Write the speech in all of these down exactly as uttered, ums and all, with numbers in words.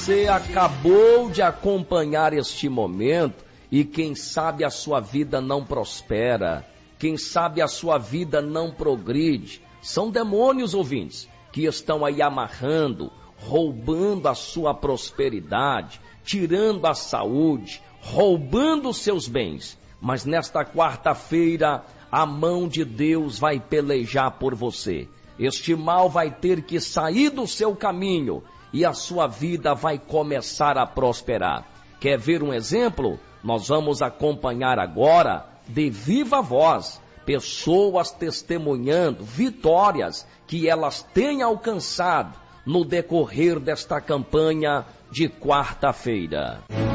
Você acabou de acompanhar este momento e quem sabe a sua vida não prospera, quem sabe a sua vida não progride. São demônios, ouvintes, que estão aí amarrando, roubando a sua prosperidade, tirando a saúde, roubando os seus bens. Mas nesta quarta-feira, a mão de Deus vai pelejar por você. Este mal vai ter que sair do seu caminho e a sua vida vai começar a prosperar. Quer ver um exemplo? Nós vamos acompanhar agora, de viva voz, pessoas testemunhando vitórias que elas têm alcançado no decorrer desta campanha de quarta-feira.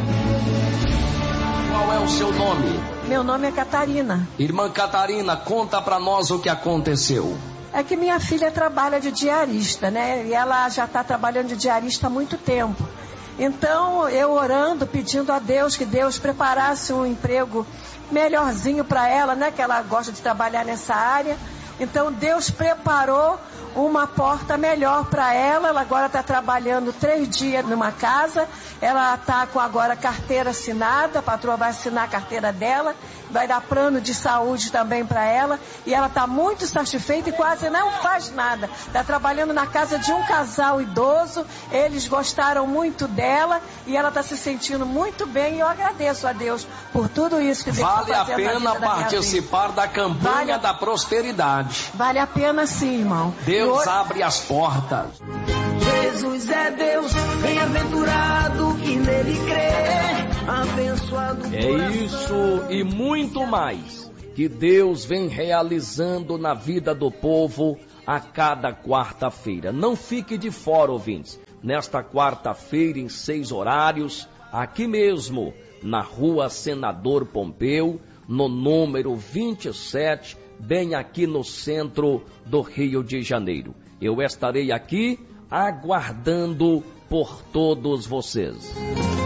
Qual é o seu nome? Meu nome é Catarina. Irmã Catarina, conta pra nós o que aconteceu. É que minha filha trabalha de diarista, né? E ela já está trabalhando de diarista há muito tempo. Então, eu orando, pedindo a Deus que Deus preparasse um emprego melhorzinho para ela, né? Que ela gosta de trabalhar nessa área. Então, Deus preparou uma porta melhor para ela. Ela agora está trabalhando três dias numa casa. Ela está com agora carteira assinada. A patroa vai assinar a carteira dela. Vai dar plano de saúde também para ela. E ela está muito satisfeita e quase não faz nada. Está trabalhando na casa de um casal idoso. Eles gostaram muito dela. E ela está se sentindo muito bem. E eu agradeço a Deus por tudo isso que Deus está fazendo na vida da minha vida. Vale a pena participar da campanha vale, da prosperidade. Vale a pena sim, irmão. Deus Deus abre as portas. Jesus é Deus, bem-aventurado que nele crê, abençoado. É isso e muito mais que Deus vem realizando na vida do povo a cada quarta-feira. Não fique de fora, ouvintes. Nesta quarta-feira, em seis horários, aqui mesmo, na rua Senador Pompeu, no número vinte e sete, bem aqui no centro do Rio de Janeiro. Eu estarei aqui aguardando por todos vocês.